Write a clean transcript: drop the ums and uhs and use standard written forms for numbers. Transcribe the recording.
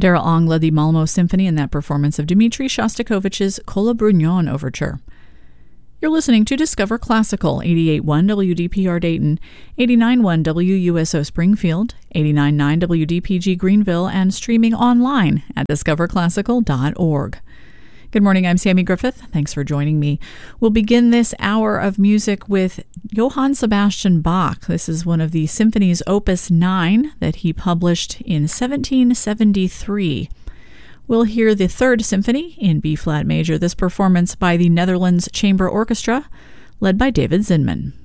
Daryl Ong led the Malmo Symphony in that performance of Dmitri Shostakovich's Kolobrunyon Overture. You're listening to Discover Classical, 88.1 WDPR Dayton, 89.1 WUSO Springfield, 89.9 WDPG Greenville, and streaming online at discoverclassical.org. Good morning, I'm Sammy Griffith. Thanks for joining me. We'll begin this hour of music with Johann Sebastian Bach. This is one of the symphonies Opus 9 that he published in 1773. We'll hear the Third Symphony in B-flat major, this performance by the Netherlands Chamber Orchestra, led by David Zinman.